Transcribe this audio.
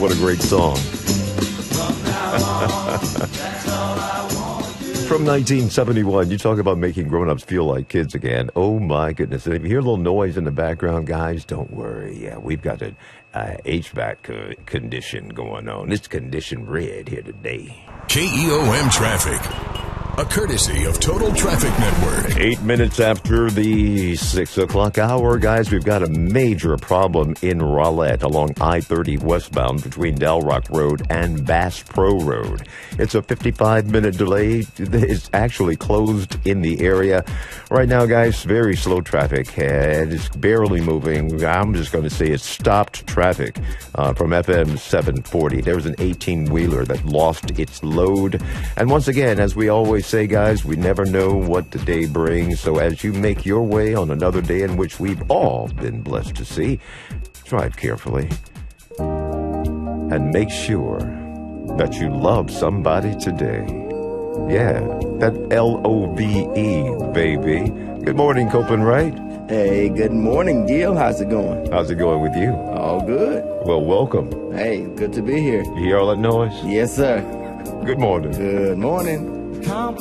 What a great song. From 1971, you talk about making grown-ups feel like kids again. Oh, my goodness. And if you hear a little noise in the background, guys, don't worry. Yeah, we've got an HVAC condition going on. It's condition red here today. KEOM Traffic, a courtesy of Total Traffic Network. 8 minutes after the 6 o'clock hour, guys, we've got a major problem in Rowlett along I-30 westbound between Del Rock Road and Bass Pro Road. It's a 55-minute delay. It's actually closed in the area. Right now, guys, very slow traffic, and it's barely moving. I'm just going to say it's stopped traffic from FM 740. There was an 18-wheeler that lost its load. And once again, as we always say, guys, we never know what the day brings. So as you make your way on another day in which we've all been blessed to see, drive carefully and make sure that you love somebody today. Yeah, that LOVE, baby. Good morning, Copeland Wright. Hey, good morning, Gil. How's it going? How's it going with you? All good. Well, welcome. Hey, good to be here. You hear all that noise? Yes, sir. Good morning. Good morning.